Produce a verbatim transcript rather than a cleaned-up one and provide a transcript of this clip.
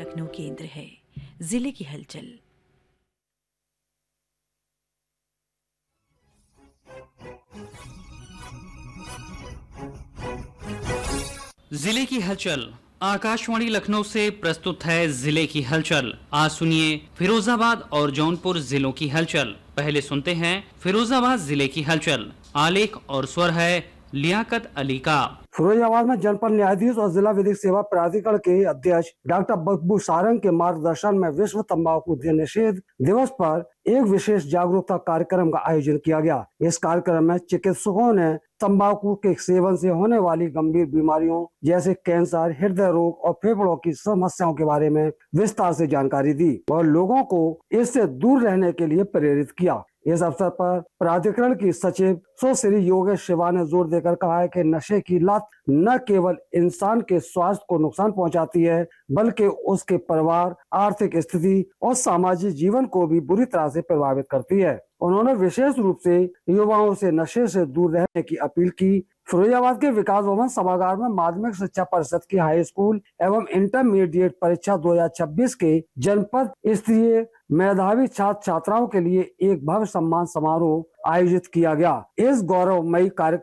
लखनऊ केंद्र है। जिले की हलचल। जिले की हलचल आकाशवाणी लखनऊ से प्रस्तुत है। जिले की हलचल आज सुनिए फिरोजाबाद और जौनपुर जिलों की हलचल। पहले सुनते हैं फिरोजाबाद जिले की हलचल। आलेख और स्वर है लियाकत अली का। फिरोजाबाद में जनपद न्यायाधीश और जिला विधिक सेवा प्राधिकरण के अध्यक्ष डॉक्टर बब्बू सारंग के मार्गदर्शन में विश्व तंबाकू निषेध दिवस पर एक विशेष जागरूकता कार्यक्रम का आयोजन किया गया। इस कार्यक्रम में चिकित्सकों ने तंबाकू के सेवन से होने वाली गंभीर बीमारियों जैसे कैंसर, हृदय रोग और फेफड़ों की समस्याओं के बारे में विस्तार से जानकारी दी और लोगों को इससे दूर रहने के लिए प्रेरित किया। इस अवसर पर प्राधिकरण की सचिव सुश्री योगेश शिवा ने जोर देकर कहा है कि नशे की लत न केवल इंसान के स्वास्थ्य को नुकसान पहुंचाती है, बल्कि उसके परिवार, आर्थिक स्थिति और सामाजिक जीवन को भी बुरी तरह से प्रभावित करती है। उन्होंने विशेष रूप से युवाओं से नशे से दूर रहने की अपील की। फिरोजाबाद के विकास भवन सभागार में माध्यमिक शिक्षा परिषद की हाई स्कूल एवं इंटरमीडिएट परीक्षा दो हज़ार छब्बीस के जनपद स्तरीय मेधावी छात्र छात्राओं के लिए एक भव्य सम्मान समारोह आयोजित किया गया। इस गौरवमयी कार्यक्रम